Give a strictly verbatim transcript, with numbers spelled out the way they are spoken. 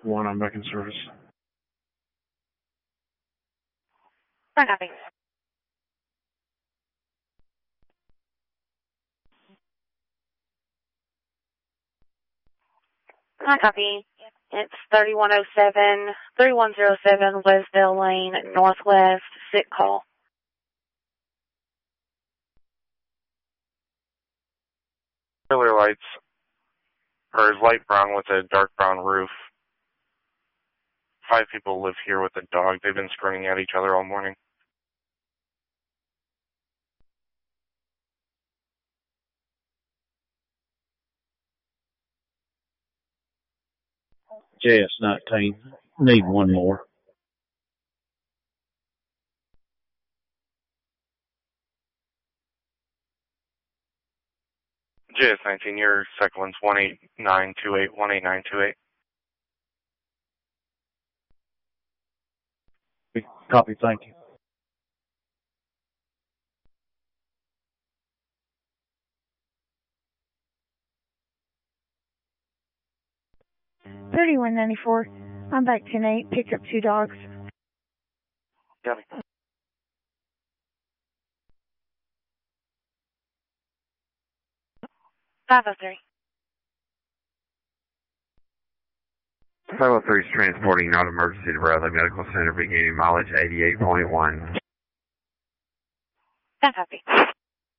one, I'm back in service. Front copy. Front copy. It's thirty-one oh seven, thirty-one oh seven Westville Lane, Northwest, sick call. Trailer lights are light brown with a dark brown roof. Five people live here with a dog. They've been screaming at each other all morning. J S nineteen. Need one more. J S nineteen, your second one's one eight nine two eight, one eight nine two eight. Copy, thank you. thirty-one ninety-four. I'm back ten eight. Picked up two dogs. Got me. five oh three. five oh three is transporting non-emergency to Bradley Medical Center beginning mileage eighty-eight point one. Front copy.